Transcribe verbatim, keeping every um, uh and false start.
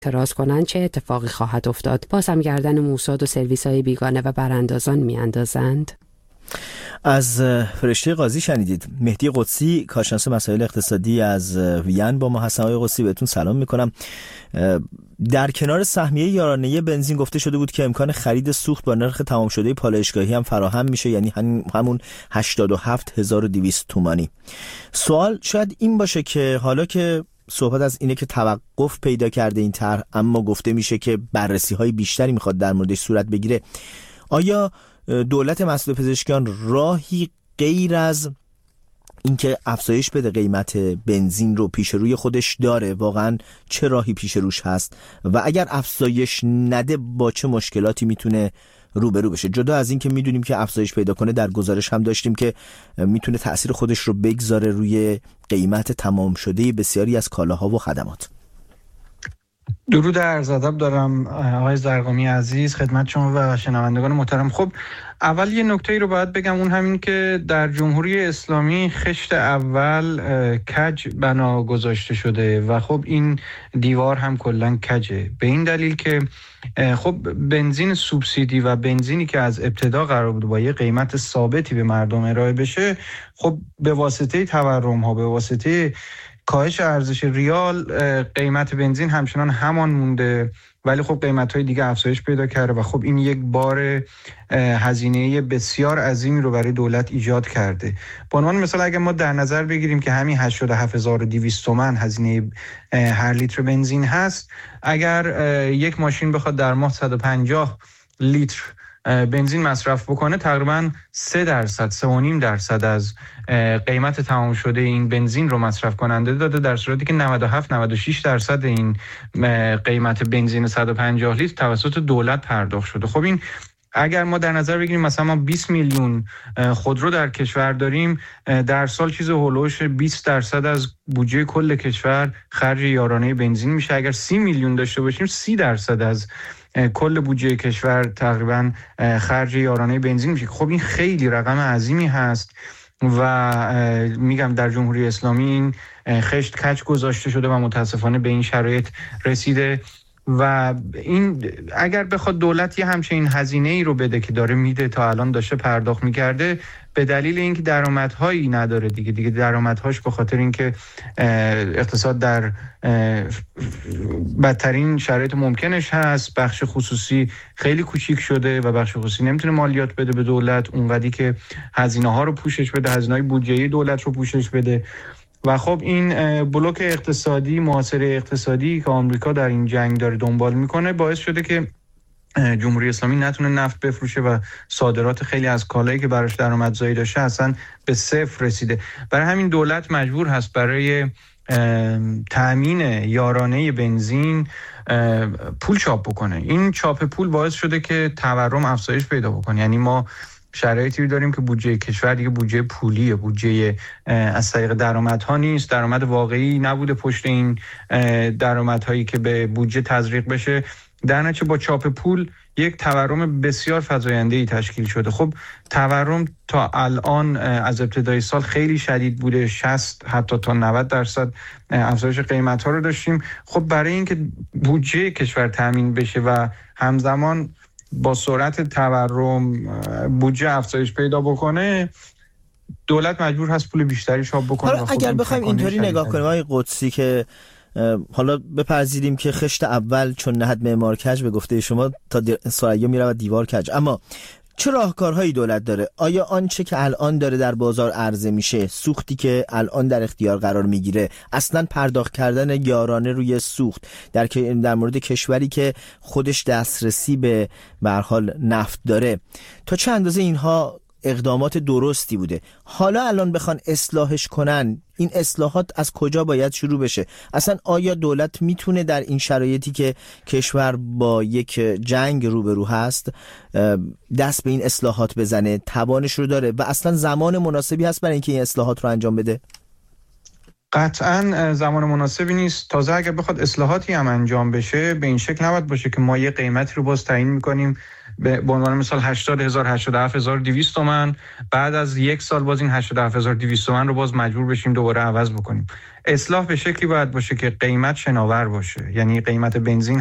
اعتراض کنند چه اتفاقی خواهد افتاد؟ باز هم گردن موساد و سرویس‌های بیگانه و براندازان میاندازند؟ از فرشته قاضی شنیدید. مهدی قدسی، کارشناس مسائل اقتصادی از وین با ما هستن. آقای قدسی بهتون سلام میکنم. در کنار سهمیه یارانه بنزین گفته شده بود که امکان خرید سوخت با نرخ تمام شده پالایشگاهی هم فراهم میشه، یعنی همون هشتاد و هفت هزار و دویست تومانی. سوال شاید این باشه که حالا که صحبت از اینه که توقف پیدا کرده این طرح، اما گفته میشه که بررسی های بیشتری میخواد در موردش صورت بگیره، آیا دولت مسئول پزشکیان راهی غیر از اینکه افزایش بده قیمت بنزین رو پیش روی خودش داره؟ واقعا چه راهی پیش روش هست و اگر افزایش نده با چه مشکلاتی میتونه روبرو بشه؟ جدا از این که میدونیم که افزایش پیدا کنه، در گزارش هم داشتیم که میتونه تأثیر خودش رو بگذاره روی قیمت تمام شده بسیاری از کالاها و خدمات. درود عرض ادب دارم آقای زرقامی عزیز خدمت شما و شنوندگان محترم. خب اول یه نکته ای رو باید بگم، اون همین که در جمهوری اسلامی خشت اول کج بنا گذاشته شده و خب این دیوار هم کلا کجه، به این دلیل که خب بنزین سوبسیدی و بنزینی که از ابتدا قرار بود با یه قیمت ثابتی به مردم ارائه بشه، خب به واسطه تورم ها، به واسطه کاهش ارزش ریال، قیمت بنزین همچنان همان مونده، ولی خب قیمت‌های دیگه افزایش پیدا کرده و خب این یک بار هزینه بسیار عظیمی رو برای دولت ایجاد کرده. به عنوان مثال اگه ما در نظر بگیریم که همین هشتاد و هفت هزار و دویست تومان هزینه هر لیتر بنزین هست، اگر یک ماشین بخواد در ماه صد و پنجاه لیتر بنزین مصرف بکنه، تقریبا سه درصد، سه و نیم درصد از قیمت تمام شده این بنزین رو مصرف کننده داده، در صورتی که نود و هفت نود و شش درصد این قیمت بنزین صد و پنجاه لیتر توسط دولت پرداخت شده. خب این اگر ما در نظر بگیریم مثلا ما بیست میلیون خودرو در کشور داریم، در سال چیز هولوش بیست درصد از بودجه کل کشور خرج یارانه بنزین میشه. اگر سی میلیون داشته باشیم، سی درصد از کل بودجه کشور تقریبا خرج یارانه بنزین میشه. خب این خیلی رقم عظیمی هست و میگم در جمهوری اسلامی این خشت کج گذاشته شده و متاسفانه به این شرایط رسیده و این اگر بخواد دولت یه همچین هزینه ای رو بده که داره میده، تا الان داشته پرداخت میکرده، به دلیل اینکه درآمدهایی نداره دیگه دیگه درآمدهاش به خاطر اینکه اقتصاد در بدترین شرایط ممکنش هست، بخش خصوصی خیلی کوچیک شده و بخش خصوصی نمیتونه مالیات بده به دولت اونقدری که هزینه ها رو پوشش بده، هزینه‌های بودجه دولت رو پوشش بده. و خب این بلوک اقتصادی، محاصره اقتصادی که آمریکا در این جنگ داره دنبال میکنه، باعث شده که جمهوری اسلامی نتونه نفت بفروشه و صادرات خیلی از کالایی که براش درآمدزایی داشته اصلا به صفر رسیده. برای همین دولت مجبور هست برای تأمین یارانه بنزین پول چاپ بکنه. این چاپ پول باعث شده که تورم افزایش پیدا بکنه. یعنی ما شرایطی داریم که بودجه کشور دیگه بودجه پولیه، بودجه از طریق درآمدها نیست، درآمد واقعی نبوده پشت این درآمدهایی که به بودجه تزریق بشه، در نتیجه با چاپ پول یک تورم بسیار فزاینده‌ای تشکیل شده. خب تورم تا الان از ابتدای سال خیلی شدید بوده، شصت حتی تا نود درصد افزایش قیمت‌ها رو داشتیم. خب برای اینکه بودجه کشور تامین بشه و همزمان با سرعت تورم بودجه افزایش پیدا بکنه، دولت مجبور هست پول بیشتری چاپ بکنه. حالا اگر بخوایم اینطوری نگاه کنیم آقای قدسی که حالا بپذیریم که خشت اول چون نهد معمار کج به گفته شما تا ثریا میرود دیوار کج، اما چه راهکارهایی دولت داره؟ آیا آنچه که الان داره در بازار عرضه میشه، سوختی که الان در اختیار قرار میگیره، اصلا پرداخت کردن یارانه روی سوخت در در مورد کشوری که خودش دسترسی به به هر حال نفت داره، تا چه اندازه اینها اقدامات درستی بوده؟ حالا الان بخوان اصلاحش کنن، این اصلاحات از کجا باید شروع بشه؟ اصلا آیا دولت میتونه در این شرایطی که کشور با یک جنگ روبرو هست دست به این اصلاحات بزنه؟ توانش رو داره و اصلا زمان مناسبی هست برای اینکه این اصلاحات رو انجام بده؟ قطعا زمان مناسبی نیست. تازه اگر بخواد اصلاحاتی هم انجام بشه، به این شکل نباید باشه که ما یه قیمتی رو باز تعیین میکنیم، به عنوان مثال هشتاد هزار هشتاد و هفت هزار و دویست تومان، بعد از یک سال باز این هشتاد و هفت هزار و دویست تومان رو باز مجبور بشیم دوباره عوض بکنیم. اصلاح به شکلی باید باشه که قیمت شناور باشه، یعنی قیمت بنزین